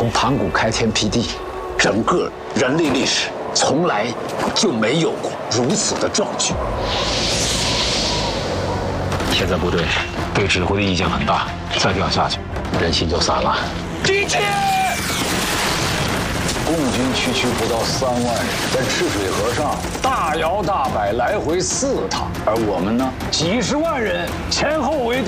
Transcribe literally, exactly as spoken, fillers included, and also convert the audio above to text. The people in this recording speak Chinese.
从盘古开天辟地，整个人类历史从来就没有过如此的壮举。现在部队对指挥的意见很大，再这样下去，人心就散了。 击剑！ 共军区区不到三万人，在赤水河上大摇大摆来回四趟，而我们呢，几十万人前后围。